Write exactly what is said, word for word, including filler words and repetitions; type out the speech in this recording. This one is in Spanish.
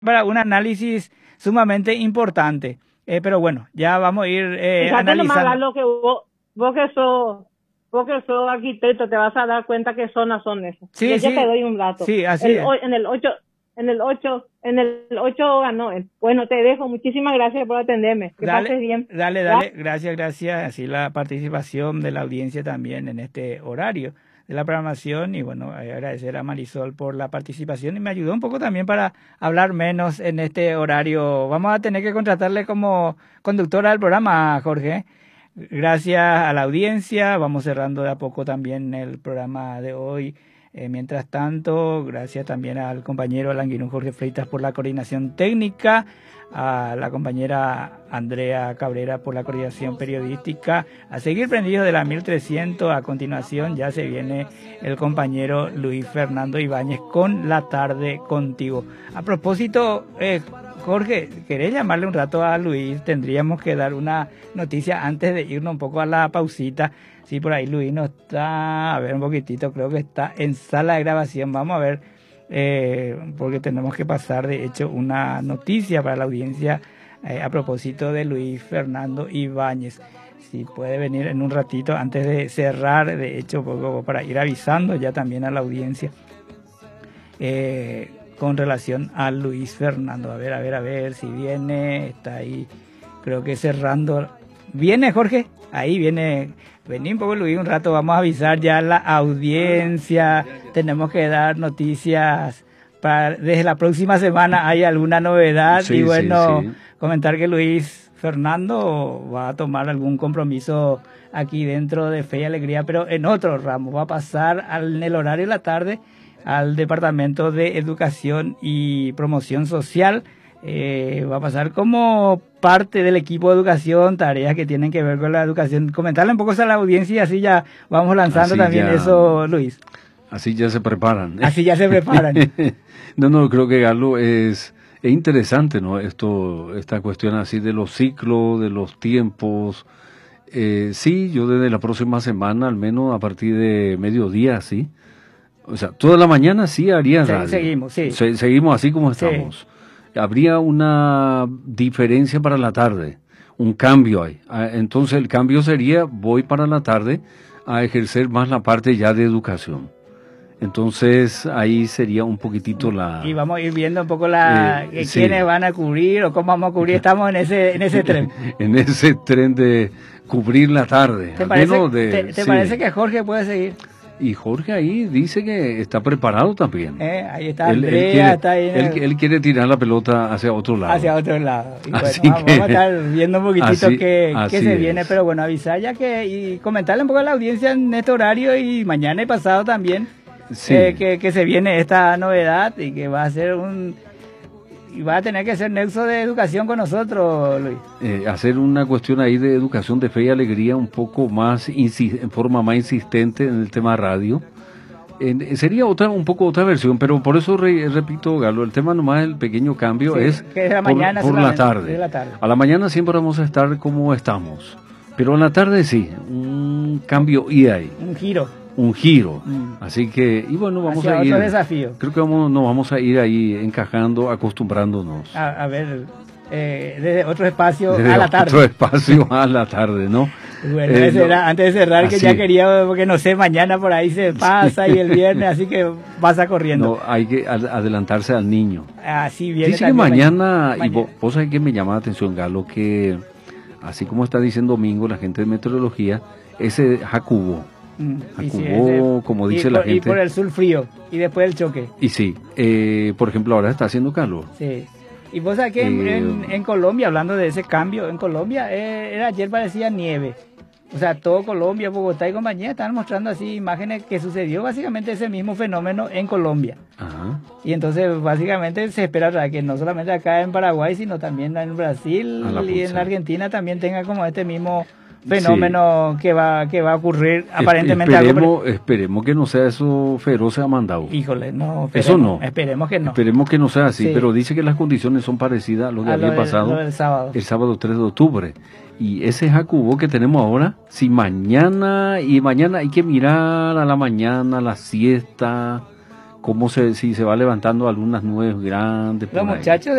para un análisis sumamente importante. Eh, pero bueno, ya vamos a ir eh, analizando. Lo que vos, vos que sos, vos que sos arquitecto, te vas a dar cuenta qué zonas son esas. Sí, yo sí, ya te doy un dato. Sí, así el, es. En el ocho, en el ocho, en el ocho ganó él. Bueno, te dejo. Muchísimas gracias por atenderme. Que dale, pases bien. Dale, dale. Gracias, gracias. Así la participación de la audiencia también en este horario de la programación, y bueno, agradecer a Marisol por la participación, y me ayudó un poco también para hablar menos en este horario. Vamos a tener que contratarle como conductora del programa, Jorge. Gracias a la audiencia, vamos cerrando de a poco también el programa de hoy. Eh, mientras tanto, gracias también al compañero Languirón Jorge Freitas por la coordinación técnica, a la compañera Andrea Cabrera por la coordinación periodística. A seguir prendidos de la mil trescientos, a continuación ya se viene el compañero Luis Fernando Ibáñez con La Tarde Contigo. A propósito, eh, Jorge, ¿querés llamarle un rato a Luis? Tendríamos que dar una noticia antes de irnos un poco a la pausita. Sí, por ahí Luis no está, a ver un poquitito, creo que está en sala de grabación. Vamos a ver, eh, porque tenemos que pasar de hecho una noticia para la audiencia eh, a propósito de Luis Fernando Ibáñez. Si puede venir en un ratito antes de cerrar, de hecho, poco para ir avisando ya también a la audiencia eh, con relación a Luis Fernando. A ver, a ver, a ver si viene, está ahí, creo que cerrando. ¿Viene, Jorge? Ahí viene. Vení un poco, Luis, un rato, vamos a avisar ya a la audiencia. Tenemos que dar noticias para desde la próxima semana. ¿Hay alguna novedad? Sí, y bueno, sí, sí. Comentar que Luis Fernando va a tomar algún compromiso aquí dentro de Fe y Alegría, pero en otro ramo. Va a pasar al, en el horario de la tarde al Departamento de Educación y Promoción Social. Eh, va a pasar como parte del equipo de educación, tareas que tienen que ver con la educación. Comentarle un poco a la audiencia y así ya vamos lanzando así también ya, eso, Luis. Así ya se preparan. ¿eh? Así ya se preparan. no, no, creo que Galo es, es interesante, ¿no? Esto, esta cuestión así de los ciclos, de los tiempos. Eh, sí, yo desde la próxima semana, al menos a partir de mediodía, sí. O sea, toda la mañana sí haría radio. Seguimos, sí. Se, seguimos así como estamos. Sí. Habría una diferencia para la tarde, un cambio ahí. Entonces el cambio sería, voy para la tarde a ejercer más la parte ya de educación. Entonces ahí sería un poquitito la... Y vamos a ir viendo un poco la eh, quiénes sí. van a cubrir o cómo vamos a cubrir. Estamos en ese en ese tren. en ese tren de cubrir la tarde. ¿Te, parece, de, te, te sí. parece que Jorge puede seguir? Y Jorge ahí dice que está preparado también. Eh, ahí está Andrea, él, él quiere, está ahí. Él, el... él quiere tirar la pelota hacia otro lado. Hacia otro lado. Y bueno, vamos, que, vamos a estar viendo un poquitito así, qué, qué se es. viene, pero bueno, avisar ya que, y comentarle un poco a la audiencia en este horario y mañana y pasado también, sí. eh, que, que se viene esta novedad y que va a ser un... Y va a tener que ser nexo de educación con nosotros, Luis. Eh, hacer una cuestión ahí de educación de fe y alegría un poco más, en forma más insistente en el tema radio. Eh, sería otra un poco otra versión, pero por eso re, repito, Galo, el tema nomás, el pequeño cambio sí, es, que es la mañana por, por la, tarde. la tarde. A la mañana siempre vamos a estar como estamos, pero en la tarde sí, un cambio y ahí. Un giro. un giro, mm. así que, y bueno, vamos Hacia a ir, otro desafío. creo que vamos, nos vamos a ir ahí encajando, acostumbrándonos. A, a ver, eh, desde otro espacio desde a la tarde. otro espacio a la tarde, ¿no? Bueno, eh, no, era, antes de cerrar, así. que ya quería, porque no sé, mañana por ahí se pasa y el viernes, así que pasa corriendo. No, hay que adelantarse al niño. Así viene. Dice que mañana, mañana, y vos, vos sabés que me llama la atención, Galo, que así como está diciendo Domingo, la gente de meteorología, ese Jacubo, Mm, Jacubo, sí, ese, como dice y la por, gente. Y por el sur frío, y después el choque. Y sí, eh, por ejemplo, ahora está haciendo calor. Sí. Y vos sabés que eh, en, en, en Colombia, hablando de ese cambio, en Colombia, eh, era, ayer parecía nieve. O sea, todo Colombia, Bogotá y compañía estaban mostrando así imágenes que sucedió básicamente ese mismo fenómeno en Colombia. Ajá. Y entonces básicamente se espera que no solamente acá en Paraguay, sino también en Brasil y en la Argentina también tenga como este mismo fenómeno sí. que va que va a ocurrir aparentemente. Esperemos, algo... esperemos que no sea eso feroz a mandado. Híjole, no. Eso no. Esperemos que no. Esperemos que no sea así, sí. pero dice que las condiciones son parecidas a lo que a había lo pasado del, lo del sábado. el sábado tres de octubre. Y ese Jacubo que tenemos ahora, si mañana, y mañana hay que mirar a la mañana, la siesta, cómo se, si se va levantando algunas nubes grandes. Los muchachos